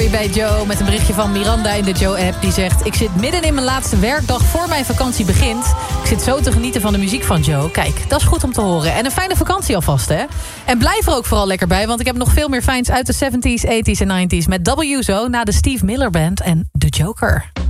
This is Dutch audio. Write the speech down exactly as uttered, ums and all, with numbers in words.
story bij Joe met een berichtje van Miranda in de Joe-app. Die zegt, ik zit midden in mijn laatste werkdag voor mijn vakantie begint. Ik zit zo te genieten van de muziek van Joe. Kijk, dat is goed om te horen. En een fijne vakantie alvast, hè? En blijf er ook vooral lekker bij, want ik heb nog veel meer fijns uit de zeventies, tachtiger en negentiger met W S O na de Steve Miller Band en The Joker.